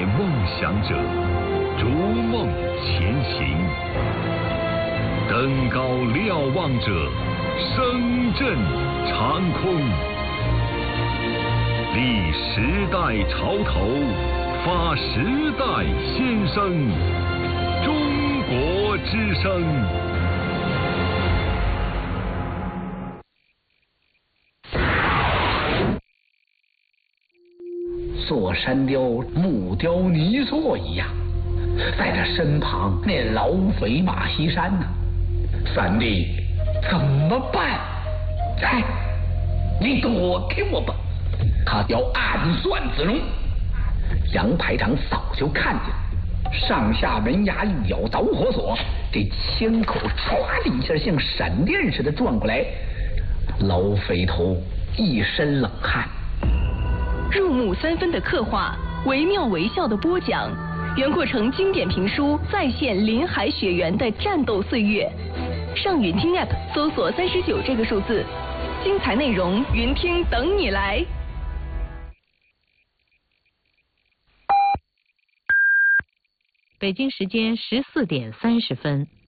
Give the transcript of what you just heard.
梦想者，逐梦前行。登高瞭望者，声震长空。立时代潮头，发时代先声。中国之声。 座山雕木雕泥塑一样，在他身旁那老匪马锡山呢？三弟怎么办？哎，你躲开我吧！他要暗算子龙。杨排长早就看见了，上下门牙一咬导火索，这枪口唰的一下像闪电似的转过来，老匪头一身冷汗。 入木三分的刻画，惟妙惟肖的播讲，袁阔成经典评书再现林海雪原的战斗岁月。上云听 App 搜索39这个数字，精彩内容云听等你来。 北京时间14点30分。